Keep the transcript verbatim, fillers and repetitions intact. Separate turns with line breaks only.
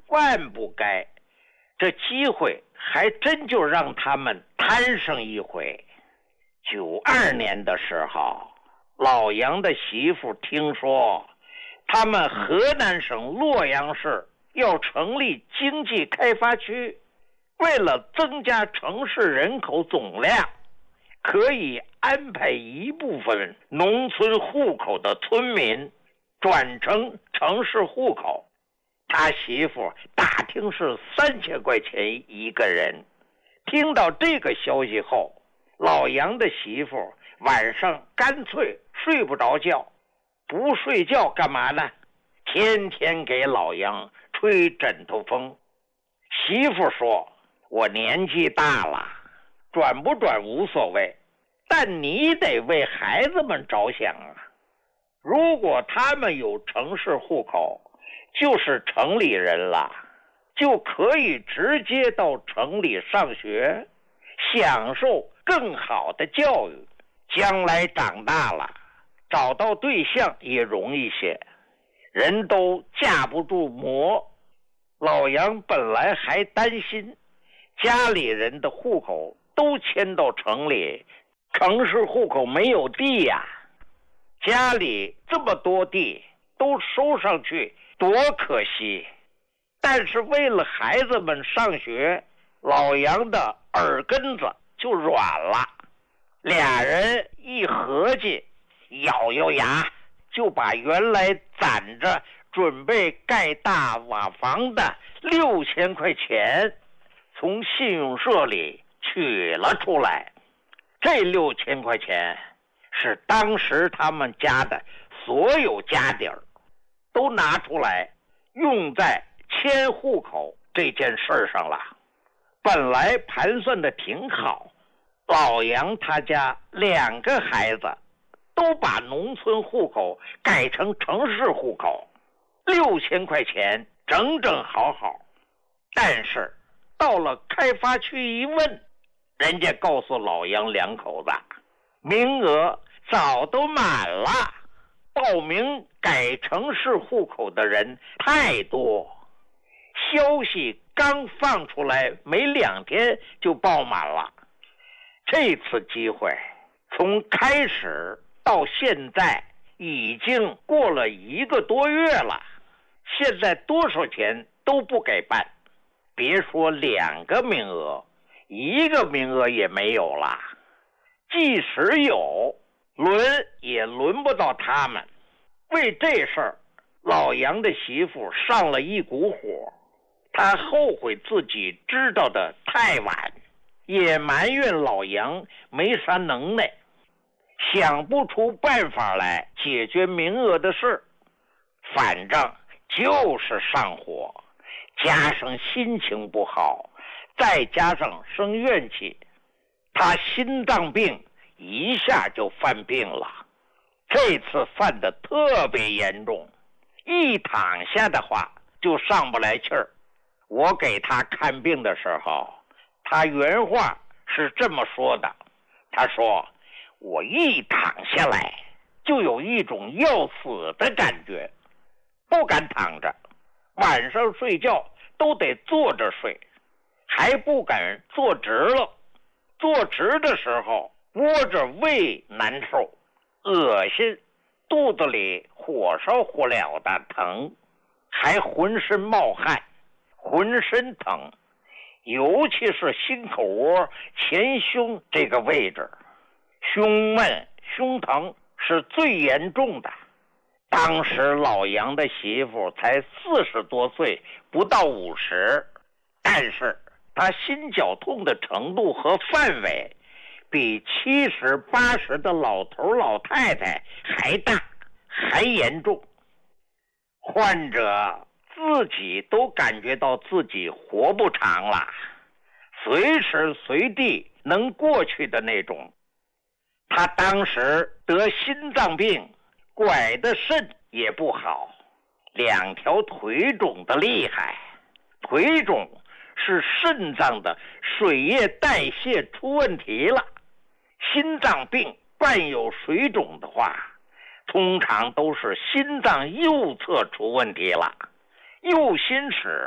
万不该。这机会还真就让他们贪上一回。九二年的时候，老杨的媳妇听说他们河南省洛阳市要成立经济开发区，为了增加城市人口总量，可以安排一部分农村户口的村民转成城市户口。他媳妇打听是三千块钱一个人。听到这个消息后，老杨的媳妇晚上干脆睡不着觉。不睡觉干嘛呢？天天给老杨吹枕头风。媳妇说，我年纪大了，转不转无所谓，但你得为孩子们着想啊。如果他们有城市户口，就是城里人了，就可以直接到城里上学，享受更好的教育，将来长大了找到对象也容易些。人都架不住磨。老杨本来还担心家里人的户口都迁到城里，城市户口没有地呀，家里这么多地都收上去多可惜。但是为了孩子们上学，老杨的耳根子就软了。俩人一合计，咬咬牙就把原来攒着准备盖大瓦房的六千块钱从信用社里取了出来。这六千块钱是当时他们家的所有家底儿都拿出来用在迁户口这件事上了。本来盘算的挺好，老杨他家两个孩子都把农村户口改成城市户口，六千块钱整整好好。但是到了开发区一问，人家告诉老杨两口子，名额早都满了，报名改城市户口的人太多。消息刚放出来没两天就爆满了。这次机会从开始到现在已经过了一个多月了，现在多少钱都不给办，别说两个名额，一个名额也没有了。即使有，轮也轮不到他们。为这事儿，老杨的媳妇上了一股火，他后悔自己知道的太晚，也埋怨老杨没啥能耐，想不出办法来解决名额的事。反正就是上火，加上心情不好，再加上生怨气，他心脏病一下就犯病了。这次犯得特别严重，一躺下的话就上不来气儿。我给他看病的时候，他原话是这么说的，他说，我一躺下来就有一种要死的感觉，不敢躺着，晚上睡觉都得坐着睡，还不敢坐直了，坐直的时候窝着胃难受，恶心，肚子里火烧火燎的疼，还浑身冒汗，浑身疼，尤其是心口窝前胸这个位置，胸闷胸疼是最严重的。当时老杨的媳妇才四十多岁，不到五十，但是他心绞痛的程度和范围比七十八十的老头老太太还大还严重。患者自己都感觉到自己活不长了，随时随地能过去的那种。他当时得心脏病，拐的肾也不好，两条腿肿的厉害。腿肿是肾脏的水液代谢出问题了，心脏病伴有水肿的话，通常都是心脏右侧出问题了，右心室